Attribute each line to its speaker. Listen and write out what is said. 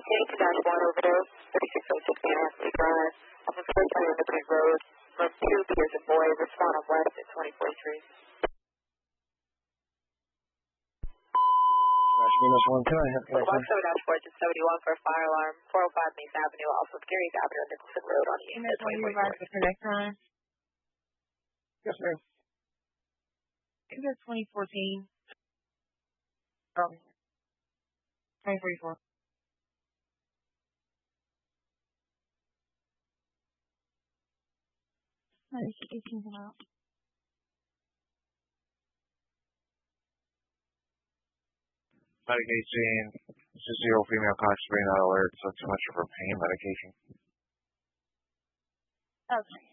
Speaker 1: K2-1 overdose, 3606 Annapolis Drive, off of 420 Liberty Road, room 2, B as in boy, respond on west at 24th Street.
Speaker 2: -1, can I have connection?
Speaker 1: Box 7-4 to 71 for a fire alarm, 405 Mace Avenue, off of Gary's Avenue and Nicholson Road on east at 24th Street.
Speaker 3: Connect time?
Speaker 2: Yes, ma'am.
Speaker 3: Is it 2014? Oh, 2044. Let me see something out.
Speaker 4: Medication. This is 0 female conscious brain not alert, so too much of her pain medication.
Speaker 3: Okay.